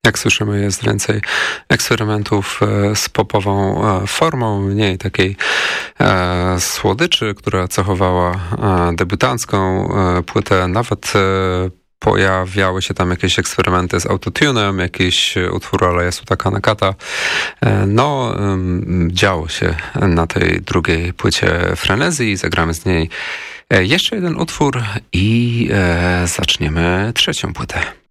Jak słyszymy, jest więcej eksperymentów z popową formą, mniej takiej słodyczy, która cechowała debiutancką płytę. Nawet pojawiały się tam jakieś eksperymenty z autotunem, jakiś utwór Aleja Sutaka Nakata. No, działo się na tej drugiej płycie Frenezji. Zagramy z niej jeszcze jeden utwór i zaczniemy trzecią płytę.